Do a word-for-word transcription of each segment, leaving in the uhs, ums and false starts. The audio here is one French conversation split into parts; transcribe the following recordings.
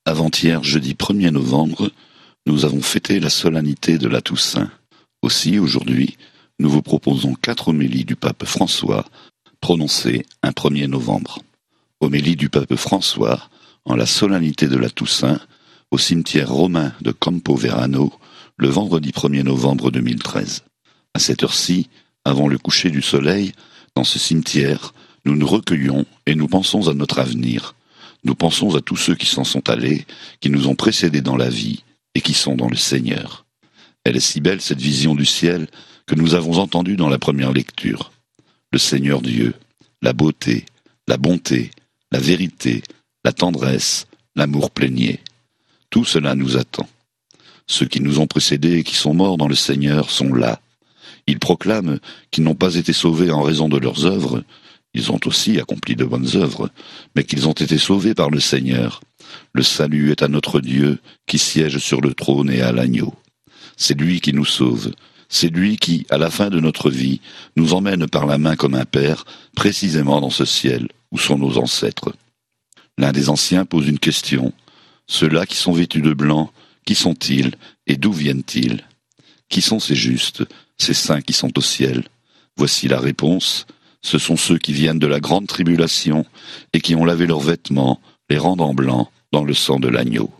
Avant-hier, jeudi premier novembre, nous avons fêté la solennité de la Toussaint. Aussi, aujourd'hui, nous vous proposons quatre homélies du pape François, prononcées un premier novembre. Homélie du pape François, en la solennité de la Toussaint, au cimetière romain de Campo Verano, le vendredi premier novembre deux mille treize. À cette heure-ci, avant le coucher du soleil, dans ce cimetière, nous nous recueillons et nous pensons à notre avenir. Nous pensons à tous ceux qui s'en sont allés, qui nous ont précédés dans la vie et qui sont dans le Seigneur. Elle est si belle, cette vision du ciel, que nous avons entendue dans la première lecture. Le Seigneur Dieu, la beauté, la bonté, la vérité, la tendresse, l'amour plénier. Tout cela nous attend. Ceux qui nous ont précédés et qui sont morts dans le Seigneur sont là. Ils proclament qu'ils n'ont pas été sauvés en raison de leurs œuvres. Ils ont aussi accompli de bonnes œuvres, mais qu'ils ont été sauvés par le Seigneur. Le salut est à notre Dieu qui siège sur le trône et à l'agneau. C'est lui qui nous sauve. C'est lui qui, à la fin de notre vie, nous emmène par la main comme un père, précisément dans ce ciel où sont nos ancêtres. L'un des anciens pose une question. Ceux-là qui sont vêtus de blanc, qui sont-ils et d'où viennent-ils? Qui sont ces justes, ces saints qui sont au ciel? Voici la réponse. Ce sont ceux qui viennent de la grande tribulation et qui ont lavé leurs vêtements, les rendant blancs dans le sang de l'agneau.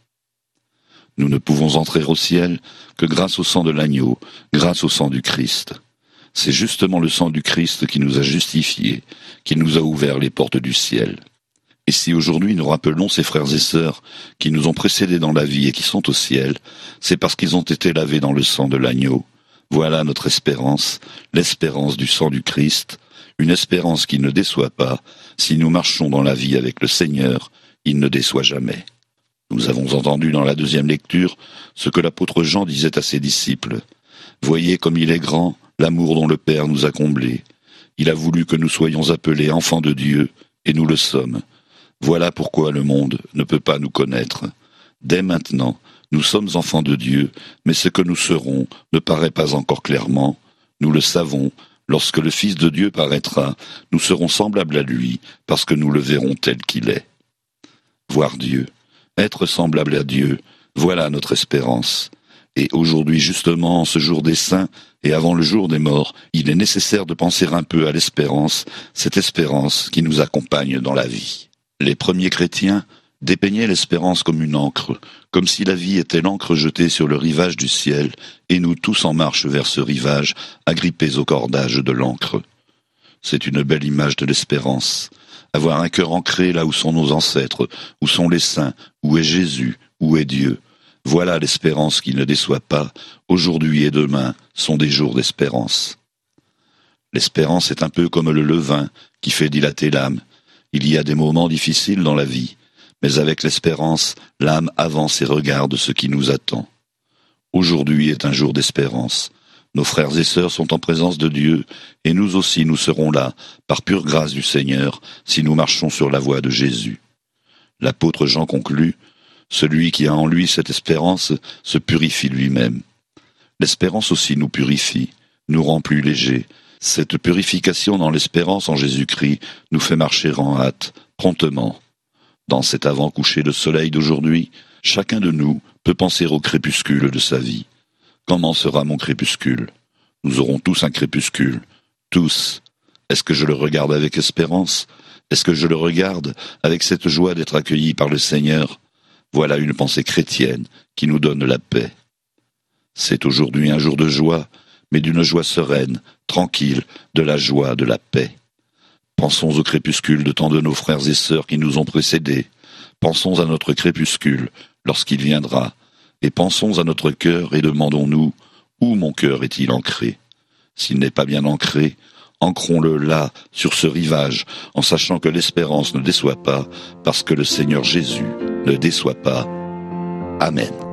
Nous ne pouvons entrer au ciel que grâce au sang de l'agneau, grâce au sang du Christ. C'est justement le sang du Christ qui nous a justifiés, qui nous a ouvert les portes du ciel. Et si aujourd'hui nous rappelons ces frères et sœurs qui nous ont précédés dans la vie et qui sont au ciel, c'est parce qu'ils ont été lavés dans le sang de l'agneau. Voilà notre espérance, l'espérance du sang du Christ, une espérance qui ne déçoit pas. Si nous marchons dans la vie avec le Seigneur, il ne déçoit jamais. Nous avons entendu dans la deuxième lecture ce que l'apôtre Jean disait à ses disciples. « Voyez comme il est grand, l'amour dont le Père nous a comblés. Il a voulu que nous soyons appelés enfants de Dieu, et nous le sommes. Voilà pourquoi le monde ne peut pas nous connaître. Dès maintenant, nous sommes enfants de Dieu, mais ce que nous serons ne paraît pas encore clairement. Nous le savons, lorsque le Fils de Dieu paraîtra, nous serons semblables à lui, parce que nous le verrons tel qu'il est. » Voir Dieu, être semblable à Dieu, voilà notre espérance. Et aujourd'hui, justement, en ce jour des saints et avant le jour des morts, il est nécessaire de penser un peu à l'espérance, cette espérance qui nous accompagne dans la vie. Les premiers chrétiens dépeignaient l'espérance comme une ancre, comme si la vie était l'encre jetée sur le rivage du ciel, et nous tous en marche vers ce rivage, agrippés au cordage de l'ancre. C'est une belle image de l'espérance. Avoir un cœur ancré là où sont nos ancêtres, où sont les saints, où est Jésus, où est Dieu. Voilà l'espérance qui ne déçoit pas. Aujourd'hui et demain sont des jours d'espérance. L'espérance est un peu comme le levain qui fait dilater l'âme. Il y a des moments difficiles dans la vie, mais avec l'espérance, l'âme avance et regarde ce qui nous attend. Aujourd'hui est un jour d'espérance. Nos frères et sœurs sont en présence de Dieu, et nous aussi nous serons là, par pure grâce du Seigneur, si nous marchons sur la voie de Jésus. L'apôtre Jean conclut, « Celui qui a en lui cette espérance se purifie lui-même. » L'espérance aussi nous purifie, nous rend plus légers. Cette purification dans l'espérance en Jésus-Christ nous fait marcher en hâte, promptement. Dans cet avant-coucher de soleil d'aujourd'hui, chacun de nous peut penser au crépuscule de sa vie. Comment sera mon crépuscule? Nous aurons tous un crépuscule, tous. Est-ce que je le regarde avec espérance? Est-ce que je le regarde avec cette joie d'être accueilli par le Seigneur? Voilà une pensée chrétienne qui nous donne la paix. C'est aujourd'hui un jour de joie, mais d'une joie sereine, tranquille, de la joie, de la paix. Pensons au crépuscule de tant de nos frères et sœurs qui nous ont précédés. Pensons à notre crépuscule lorsqu'il viendra. Et pensons à notre cœur et demandons-nous, où mon cœur est-il ancré? S'il n'est pas bien ancré, ancrons-le là, sur ce rivage, en sachant que l'espérance ne déçoit pas, parce que le Seigneur Jésus ne déçoit pas. Amen.